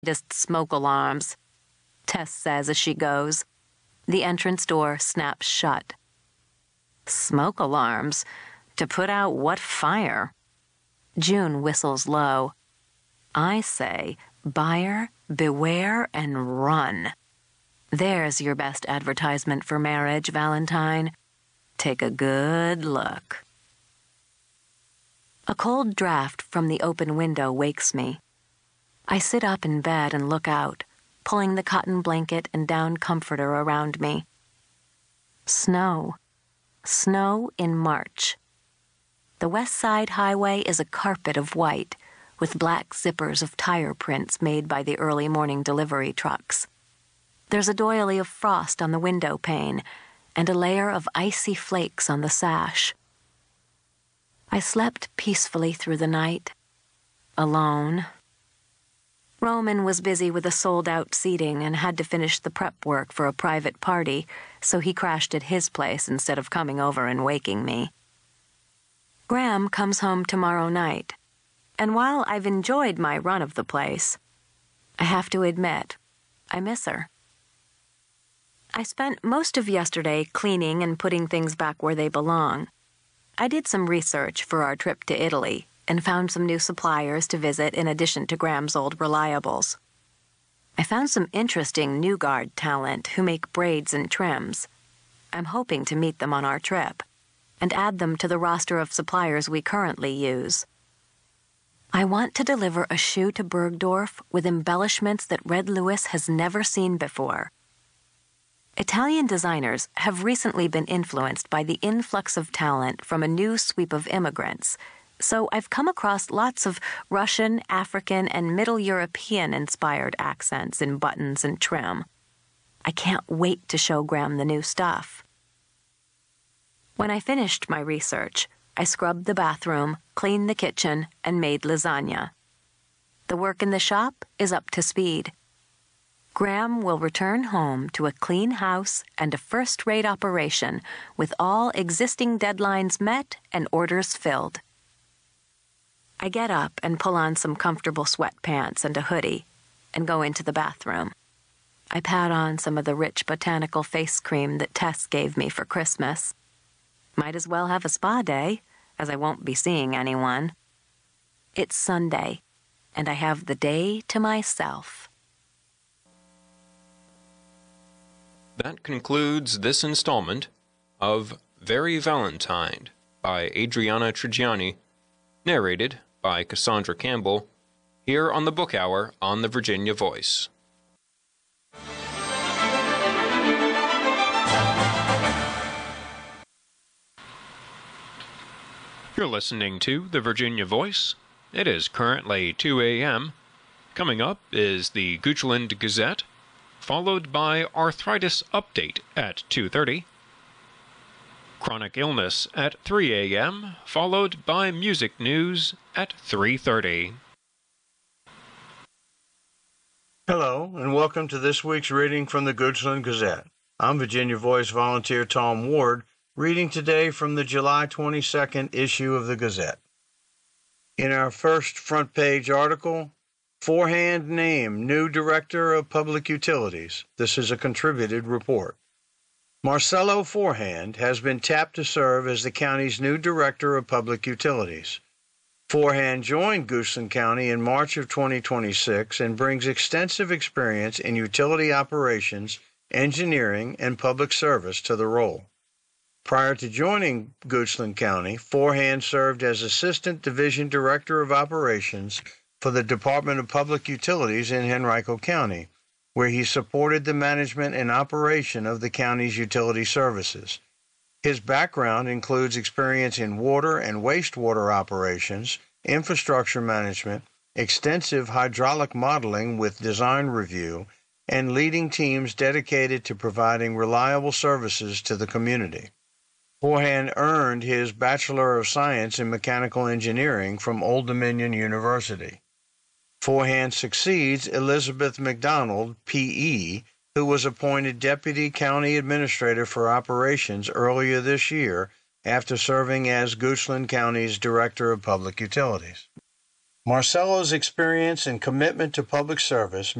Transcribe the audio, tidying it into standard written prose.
Just smoke alarms, Tess says as she goes. The entrance door snaps shut. Smoke alarms? To put out what fire? June whistles low. I say, buyer, beware and run. There's your best advertisement for marriage, Valentine. Take a good look. A cold draft from the open window wakes me. I sit up in bed and look out, pulling the cotton blanket and down comforter around me. Snow. Snow in March. The West Side Highway is a carpet of white, with black zippers of tire prints made by the early morning delivery trucks. There's a doily of frost on the window pane, and a layer of icy flakes on the sash. I slept peacefully through the night, alone. Roman was busy with a sold-out seating and had to finish the prep work for a private party, so he crashed at his place instead of coming over and waking me. Graham comes home tomorrow night, and while I've enjoyed my run of the place, I have to admit, I miss her. I spent most of yesterday cleaning and putting things back where they belong. I did some research for our trip to Italy and found some new suppliers to visit in addition to Graham's old reliables. I found some interesting New Guard talent who make braids and trims. I'm hoping to meet them on our trip and add them to the roster of suppliers we currently use. I want to deliver a shoe to Bergdorf with embellishments that Red Lewis has never seen before. Italian designers have recently been influenced by the influx of talent from a new sweep of immigrants, so I've come across lots of Russian, African, and Middle European-inspired accents in buttons and trim. I can't wait to show Graham the new stuff. When I finished my research, I scrubbed the bathroom, cleaned the kitchen, and made lasagna. The work in the shop is up to speed. Graham will return home to a clean house and a first-rate operation with all existing deadlines met and orders filled. I get up and pull on some comfortable sweatpants and a hoodie and go into the bathroom. I pat on some of the rich botanical face cream that Tess gave me for Christmas. Might as well have a spa day, as I won't be seeing anyone. It's Sunday, and I have the day to myself. That concludes this installment of Very Valentine by Adriana Trigiani, narrated by Cassandra Campbell, here on the Book Hour on the Virginia Voice. You're listening to the Virginia Voice. It is currently 2 a.m. Coming up is the Goochland Gazette, followed by Arthritis Update at 2:30. Chronic Illness at 3 a.m., followed by Music News at 3:30. Hello, and welcome to this week's reading from the Goochland Gazette. I'm Virginia Voice volunteer Tom Ward, reading today from the July 22nd issue of the Gazette. In our first front page article, Forehand named new Director of Public Utilities. This is a contributed report. Marcelo Forehand has been tapped to serve as the county's new Director of Public Utilities. Forehand joined Goochland County in March of 2026 and brings extensive experience in utility operations, engineering, and public service to the role. Prior to joining Goochland County, Forehand served as Assistant Division Director of Operations for the Department of Public Utilities in Henrico County, where he supported the management and operation of the county's utility services. His background includes experience in water and wastewater operations, infrastructure management, extensive hydraulic modeling with design review, and leading teams dedicated to providing reliable services to the community. Forehand earned his Bachelor of Science in Mechanical Engineering from Old Dominion University. Forehand succeeds Elizabeth McDonald, P.E., who was appointed Deputy County Administrator for Operations earlier this year after serving as Goochland County's Director of Public Utilities. Marcello's experience and commitment to public service